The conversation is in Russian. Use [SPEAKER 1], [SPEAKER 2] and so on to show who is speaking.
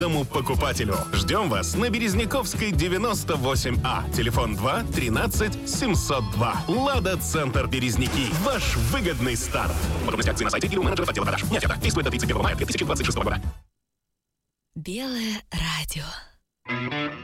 [SPEAKER 1] каждому покупателю. Ждем вас на Березняковской, 98А. Телефон 2 13 702. Лада-центр Березники. Ваш выгодный старт. Подробности акции на сайте и у менеджеров отдела продаж. Нет, это действует до 31 мая 2026 года.
[SPEAKER 2] Белое радио.